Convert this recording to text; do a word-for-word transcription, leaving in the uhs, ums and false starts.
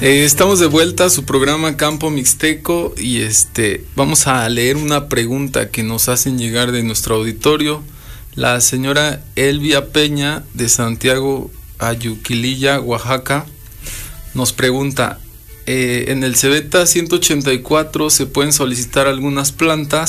Eh, estamos de vuelta a su programa Campo Mixteco y este vamos a leer una pregunta que nos hacen llegar de nuestro auditorio. La señora Elvia Peña de Santiago Ayuquililla, Oaxaca, nos pregunta: eh, en el Cebeta ciento ochenta y cuatro se pueden solicitar algunas plantas